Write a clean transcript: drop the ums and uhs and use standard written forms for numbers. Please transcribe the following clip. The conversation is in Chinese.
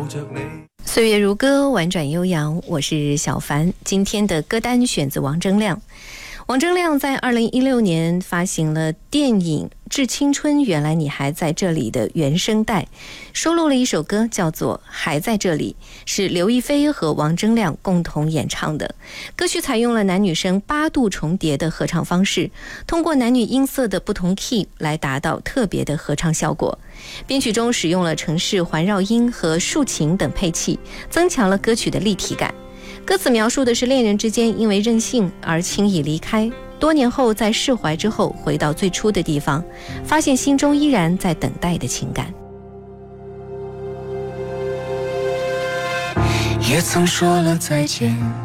岁月如歌，婉转悠扬，我是小凡。今天的歌单选自王铮亮。王铮亮在2016年发行了电影《致青春原来你还在这里》的原声带，收录了一首歌叫做《还在这里》，是刘亦菲和王铮亮共同演唱的。歌曲采用了男女声8度重叠的合唱方式，通过男女音色的不同 key 来达到特别的合唱效果。编曲中使用了城市环绕音和竖琴等配器，增强了歌曲的立体感。歌词描述的是恋人之间因为任性而轻易离开，多年后在释怀之后回到最初的地方，发现心中依然在等待的情感。 也曾说了再见，